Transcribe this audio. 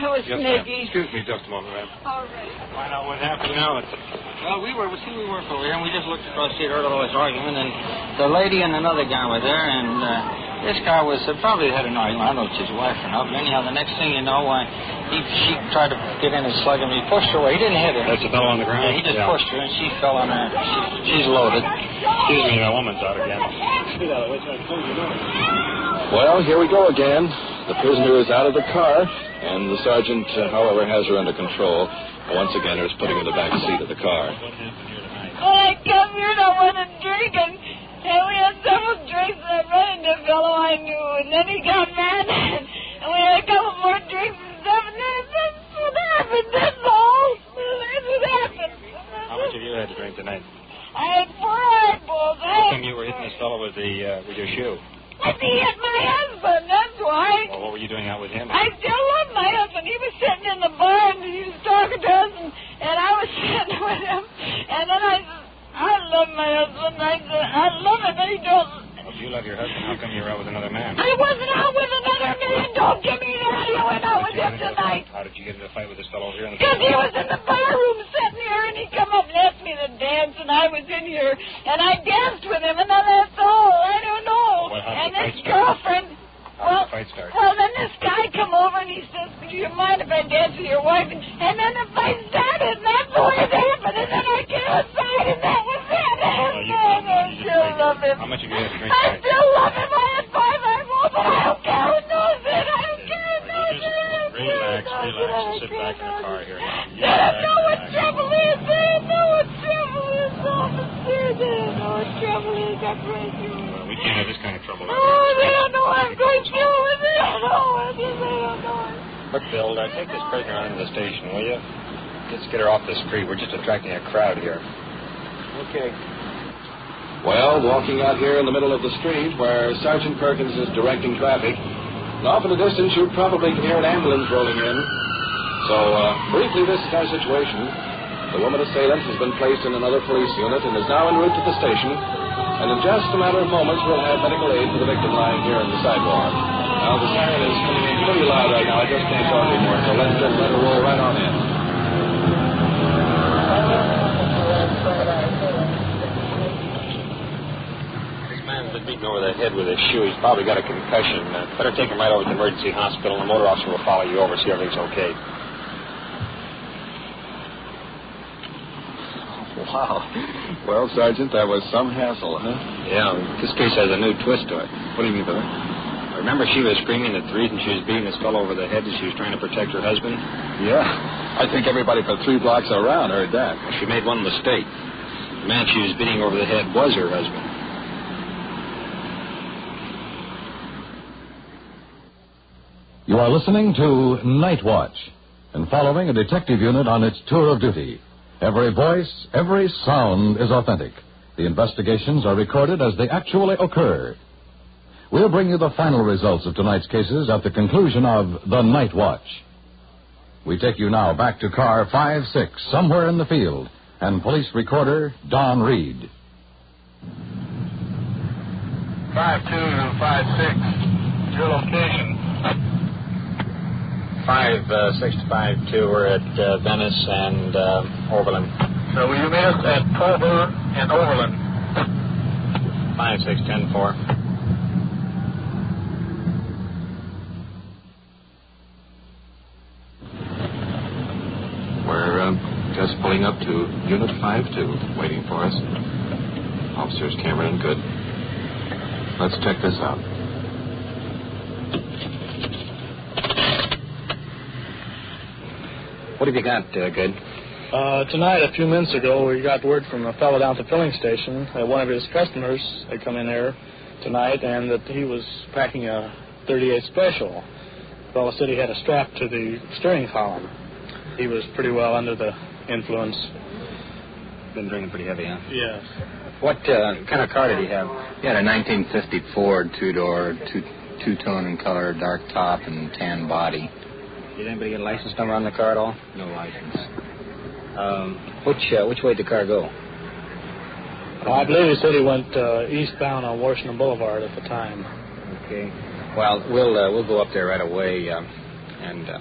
It was Nicky. Excuse me just a moment, ma'am. All right. Find out what happened now. Well, we worked over here, and we just looked across the street, heard all this argument, and the lady and another guy were there, and this guy was probably had an argument. I don't know if it's his wife or not, but anyhow, the next thing you know, she tried to get in and slug him. He pushed her away. He didn't hit her. That's the fellow on the ground? Yeah, he just pushed her, and she fell on her. She's loaded. Excuse me, that woman's out again. Well, here we go again. The prisoner is out of the car, and the sergeant, however, has her under control. Once again, is putting her in the back seat of the car. Well, I come here and I want a drink, and we had several drinks, and I ran into a fellow I knew, and then he got mad, and we had a couple more drinks and stuff, and then that's what happened. That's all. That's what happened. How much have you had to drink tonight? I had 4 eyeballs. How come you were hitting this fellow with your shoe? He hit my husband, that's why. Well, what were you doing out with him? I still love my husband. He was sitting in the bar, and he was talking to us, and I was sitting with him. And then I said, I love my husband. I said, I love him, and he don't. Well, if you love your husband, how come you were out with another man? I wasn't out with another man. Don't give me that. I went out with him tonight. How did you get into a fight with this fellow over here? Because he was in the bar room sitting here, and he come up and asked me to dance, and I was in here, and I danced with him, and then that's all. I don't know. And this girlfriend, how did the fight start? Well, then this guy come over, and he says, do you mind if I dance with your wife? And then the fight started, and that's what happened, and then I came outside, and that was it. I still love him. How much have you had to drink I tonight? still love him. I had 5 eyeballs, but I don't care who knows it. I don't care who knows it. Relax, and sit back in the car here. I don't know what trouble is. I don't know what trouble is, officer. I don't know what trouble is. I'm right here. Well, we can't have this kind of trouble. Oh, they don't know what I'm going through with. They don't know what it is. They don't know. Look, Bill, take this prisoner on to the station, will you? Let's get her off the street. We're just attracting a crowd here. Okay. Well, walking out here in the middle of the street where Sergeant Perkins is directing traffic, and off in the distance you probably can hear an ambulance rolling in. So, briefly, this is our situation. The woman assailant has been placed in another police unit and is now en route to the station. And in just a matter of moments, we'll have medical aid for the victim lying here on the sidewalk. Now, the siren is coming in pretty loud right now. I just can't talk anymore, so let's just let her roll right on in. Been beaten over the head with his shoe. He's probably got a concussion. Better take him right over to the emergency hospital, and the motor officer will follow you over, see everything's okay. Wow. Well, Sergeant, that was some hassle, huh? Yeah, this case has a new twist to it. What do you mean by that? Remember she was screaming that the reason she was beating this fellow over the head is she was trying to protect her husband? Yeah. I think everybody for 3 blocks around heard that. Well, she made one mistake. The man she was beating over the head was her husband. You are listening to Night Watch and following a detective unit on its tour of duty. Every voice, every sound is authentic. The investigations are recorded as they actually occur. We'll bring you the final results of tonight's cases at the conclusion of The Night Watch. We take you now back to car 5-6, somewhere in the field, and police recorder Don Reed. 5-2 to 5-6. Your location? 5-6-5-2. We're at Venice and Overland. So will you meet us at Culver and Overland? 5-6-10-4. We're just pulling up to Unit 5-2, waiting for us. Officers Cameron and Good. Let's check this out. What have you got, Good? Tonight, a few minutes ago, we got word from a fellow down at the filling station that one of his customers had come in there tonight and that he was packing a 38 Special. The fellow said he had a strap to the steering column. He was pretty well under the influence. Been drinking pretty heavy, huh? Yes. What kind of car did he have? He had a 1950 Ford two-door, two-tone in color, dark top and tan body. Did anybody get a license number on the car at all? No license. Which way did the car go? Well, I believe he said he went eastbound on Washington Boulevard at the time. Okay. Well, we'll go up there right away and